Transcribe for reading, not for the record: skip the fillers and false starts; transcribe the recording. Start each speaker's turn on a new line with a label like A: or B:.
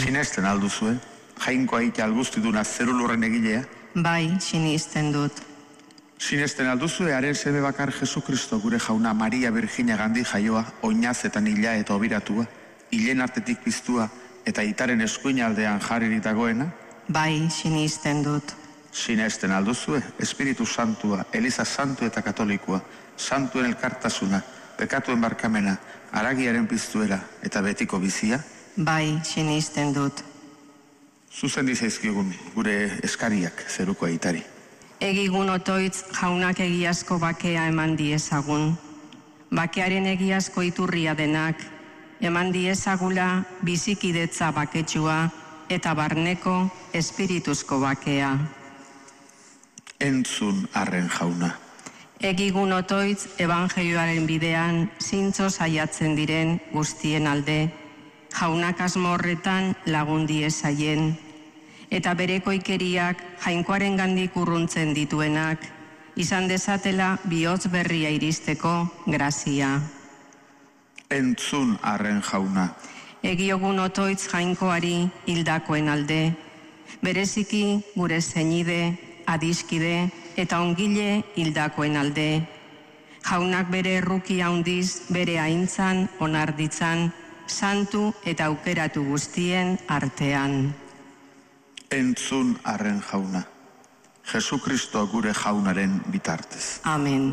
A: Sinesten alduzue, jainkoa ita algustiduna zerulurren egilea?
B: Bai, sinisten dut.
A: Sinesten alduzue, haren seme bakar Jesukristo gure jauna Maria Virginia gandi jaioa, oinazetan hila eta obiratua, hilen artetik piztua eta itaren eskuinaldean jarririk dagoena?
B: Bai, sinisten dut.
A: Sinesten alduzue, Espiritu Santua, Eliza Santu eta Katolikoa, Santuen elkartasuna, pekatuen barkamena, haragiaren piztuera eta betiko bizia?
B: Bai, sinisten dut.
A: Zuzen dizaizkigun gure eskariak zeruko aitari.
B: Egigun otoitz jaunak egiazko bakea eman diezagun. Bakearen egiazko iturria denak, eman diezagula bizikidetza baketsua eta barneko espirituzko bakea.
A: Entzun arren jauna.
B: Egigun otoitz evangelioaren bidean zintzo saiatzen diren guztien alde, jaunak asmo horretan lagun diezaien, eta bereko ikeriak jainkoaren gandik urruntzen dituenak, izan dezatela bihotz berria iristeko grazia.
A: Entzun arren jauna.
B: Egiogun otoitz jainkoari hildakoen alde, bereziki gure zenide, adiskide eta ongile hildakoen alde. Jaunak bere erruki handiz bere aintzan onar ditzan, santu eta aukeratu guztien artean.
A: Entzun arren jauna. Jesukristo gure jaunaren bitartez.
B: Amen.